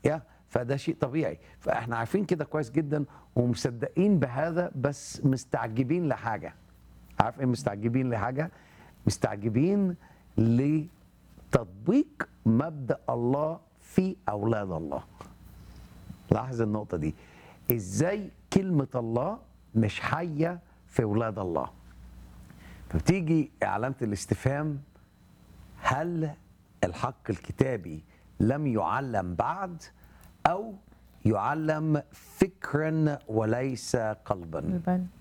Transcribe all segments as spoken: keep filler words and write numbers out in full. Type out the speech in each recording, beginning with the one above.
يا فده شيء طبيعي، فاحنا عارفين كده كويس جدا ومصدقين بهذا، بس مستعجبين لحاجه. عارف ايه مستعجبين لحاجه؟ مستعجبين لتطبيق مبدأ الله في اولاد الله. لاحظ النقطه دي، ازاي كلمه الله مش حيه في اولاد الله. فبتيجي علامه الاستفهام: هل الحق الكتابي لم يعلم بعد، أو يعلم فكرا وليس قلبا؟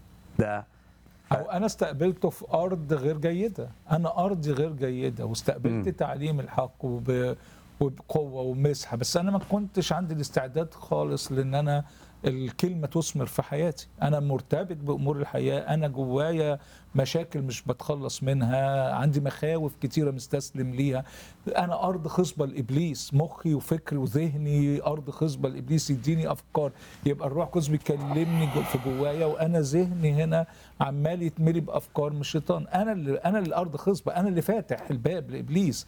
ده أو أنا استقبلته في أرض غير جيدة، أنا أرضي غير جيدة واستقبلت م. تعليم الحق وب... وبقوة ومسحة، بس أنا ما كنتش عندي الاستعداد خالص لأن أنا الكلمة تثمر في حياتي. أنا مرتبط بأمور الحياة، أنا جوايا مشاكل مش بتخلص منها، عندي مخاوف كتيرة مستسلم ليها. أنا أرض خصبة لإبليس، مخي وفكري وذهني أرض خصبة لإبليس يديني أفكار. يبقى الروح القدس بيكلمني جو- في جوايا، وأنا ذهني هنا عمال يتملي بأفكار من الشيطان. أنا اللي أنا اللي أرض خصبة، أنا اللي فاتح الباب لإبليس.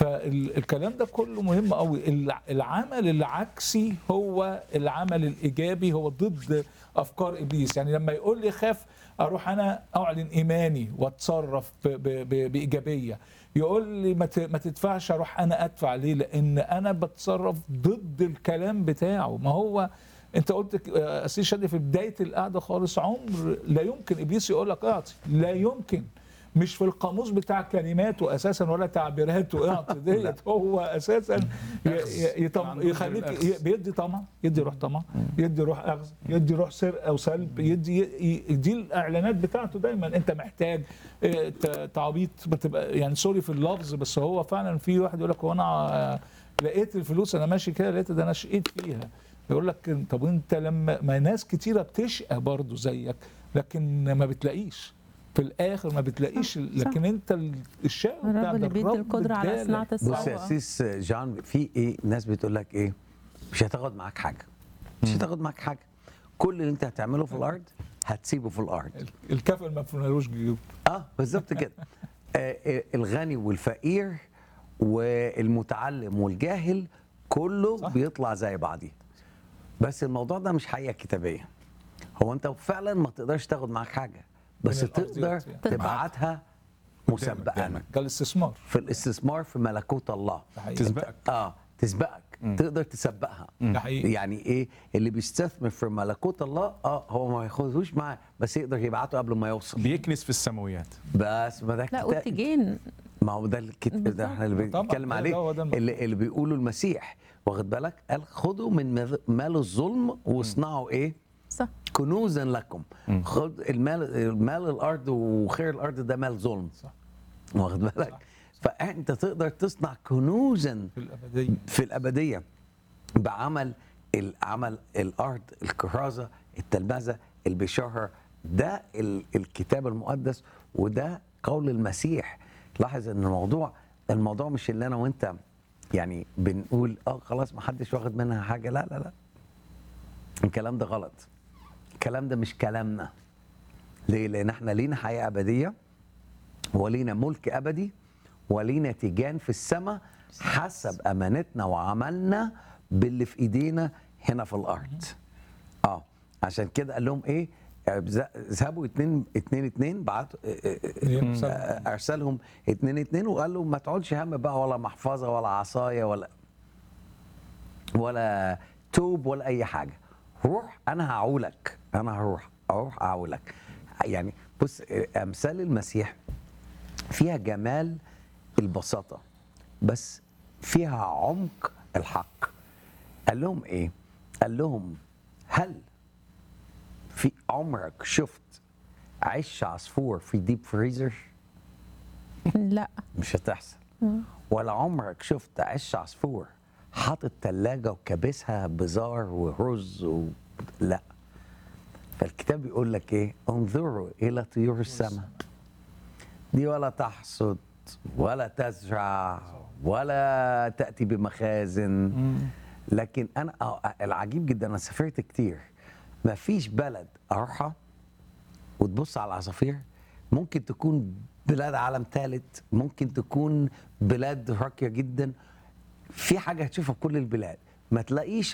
فالكلام ده كله مهم قوي. العمل العكسي هو العمل الايجابي، هو ضد افكار ابليس. يعني لما يقول لي خاف، اروح انا اعلن ايماني واتصرف ب ب ب بايجابيه. يقول لي ما ما تدفعش، اروح انا ادفع. ليه؟ لان انا بتصرف ضد الكلام بتاعه. ما هو انت قلت اسيس شادي في بدايه القعده خالص، عمر لا يمكن ابليس يقول لك اعطي، لا يمكن. مش في القاموس بتاع كلماته اساسا ولا تعبيراته اعطي ديت. هو اساسا ي- ي- يطم- يخليك ي- بيدي طمع، يدي روح طمع، يدي روح اخذ، يدي روح سرقه وسلب، يدي ي- دي الاعلانات بتاعته دايما. انت محتاج اه، ت- تعبيط، بتبقى يعني سوري في اللفظ، بس هو فعلا في واحد يقول لك هو انا اه، لقيت الفلوس انا ماشي كده، لقيت ده انا شقيت فيها. يقول لك طب انت لما ما ناس كتيره بتشقى برضو زيك لكن ما بتلاقيش في الاخر، ما بتلاقيش. صح. لكن انت الشقه الرب بتاع اللي ده بيدي الرب القدرة على ادالك. صناعة بص يا الثروة. سيس جان، في ايه ناس بتقول لك ايه؟ مش هتاخد معاك حاجه، مش هتاخد معاك حاجه. كل اللي انت هتعمله في الارض هتسيبه في الارض. الكافر ما فينالوش جيوب. اه بالظبط كده. آه آه، الغني والفقير والمتعلم والجاهل كله صح. بيطلع زي بعضيه. بس الموضوع ده مش حقيقه كتابيه. هو انت فعلا ما تقدرش تاخد معاك حاجه، بس من الأرض تقدر يأتي. تبعتها مسبقا قدامك. ده الاستثمار. في الاستثمار في ملكوت الله. ده حقيقي. تسبقك. اه تسبقك، تقدر تسبقها. ده حقيقي. يعني ايه اللي بيستثمر في ملكوت الله؟ اه هو ما ياخدهوش معاه، بس يقدر يبعته قبل ما يوصل. بيكنس في السماويات. بس ما ده لا كتاب. واتجين. ما هو ده الكتاب ده احنا اللي طبعاً، بنتكلم ده- عليه، ده هو ده المفروض. اللي, اللي بيقوله المسيح. واخد بالك؟ قال خدوا من مذ- مال الظلم واصنعوا ايه؟ صح. كنوزا لكم. خد المال، مال الارض وخير الارض ده مال ظلم. صح. واخد بالك؟ فانت تقدر تصنع كنوزا في الابديه. في الابديه بعمل العمل الارض، الكرازه، التلمذه، البشاره. ده ال- الكتاب المقدس، وده قول المسيح. لاحظ ان الموضوع الموضوع مش اللي انا وانت يعني بنقول اه خلاص ما حدش واخد منها حاجه. لا لا لا، الكلام ده غلط. الكلام ده مش كلامنا. ليه؟ لان احنا لينا حياه ابديه، ولينا ملك ابدي، ولينا تيجان في السماء حسب امانتنا وعملنا باللي في ايدينا هنا في الارض. اه عشان كده قال لهم ايه؟ اذهبوا اتنين اتنين اتنين، بعتوا ارسلهم اتنين اتنين وقال لهم ما تقعدش هم بقى، ولا محفظه ولا عصايه ولا ولا توب ولا اي حاجه. روح انا هعولك، انا هروح اروح اعولك. يعني بص، امثال المسيح فيها جمال البساطه بس فيها عمق الحق. قال لهم ايه؟ قال لهم هل في عمرك شفت عش عصفور في ديب فريزر؟ لا. مش هتحصل. ولا عمرك شفت عش عصفور حاطط تلاجة وكابسها بزار ورز و... لا. فالكتاب بيقول لك ايه؟ انظروا الى طيور السماء، دي ولا تحصد ولا تزرع ولا تأتي بمخازن. لكن انا العجيب جدا، انا سافرت كتير، ما فيش بلد اروحها وتبص على العصافير. ممكن تكون بلاد عالم ثالث، ممكن تكون بلاد راقيه جدا، في حاجه هتشوفها في كل البلاد، ما تلاقيش